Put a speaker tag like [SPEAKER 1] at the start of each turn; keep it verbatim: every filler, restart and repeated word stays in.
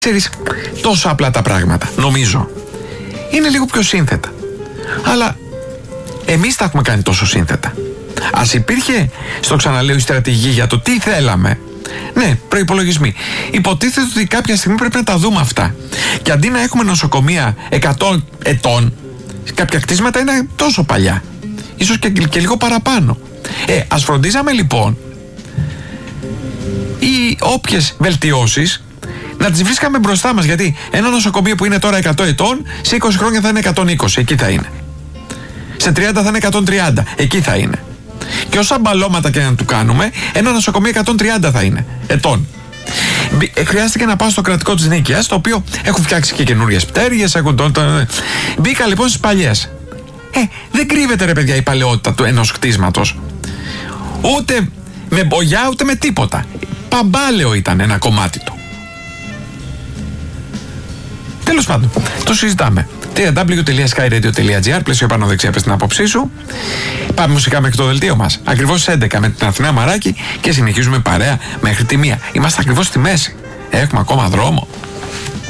[SPEAKER 1] Ξέρεις, τόσο απλά τα πράγματα, νομίζω. Είναι λίγο πιο σύνθετα. Αλλά εμείς τα έχουμε κάνει τόσο σύνθετα. Ας υπήρχε, στο ξαναλέω, η στρατηγική για το τι θέλαμε. Ναι, προϋπολογισμοί. Υποτίθεται ότι κάποια στιγμή πρέπει να τα δούμε αυτά. Και αντί να έχουμε νοσοκομεία εκατό ετών, κάποια κτίσματα είναι τόσο παλιά. Ίσως και, και λίγο παραπάνω. Ε, ας φροντίζαμε λοιπόν οι όποιες βελτιώσεις να τις βρίσκαμε μπροστά μας. Γιατί ένα νοσοκομείο που είναι τώρα εκατό ετών, σε είκοσι χρόνια θα είναι εκατόν είκοσι, εκεί θα είναι. Σε τριάντα θα είναι εκατόν τριάντα, εκεί θα είναι. Και όσα μπαλώματα και να του κάνουμε, ένα νοσοκομείο εκατόν τριάντα θα είναι ετών. Ε, χρειάστηκε να πάω στο κρατικό της Νίκαιας, το οποίο έχουν φτιάξει και καινούριες πτέρυγες. Έχουν το, το... Μπήκα λοιπόν στις παλιές. Ε, δεν κρύβεται ρε παιδιά η παλαιότητα του ενός κτίσματος. Ούτε με μπογιά ούτε με τίποτα. Παμπάλαιο ήταν ένα κομμάτι του. Τέλος πάντων, το συζητάμε. double-u double-u double-u τελεία sky radio τελεία gr, πλαίσιο πάνω δεξιά, πες την άποψή σου. Πάμε μουσικά μέχρι το δελτίο μας. Ακριβώς στις έντεκα με την Αθηνά Μαράκη και συνεχίζουμε παρέα μέχρι τη μία. Είμαστε ακριβώς στη μέση. Έχουμε ακόμα δρόμο.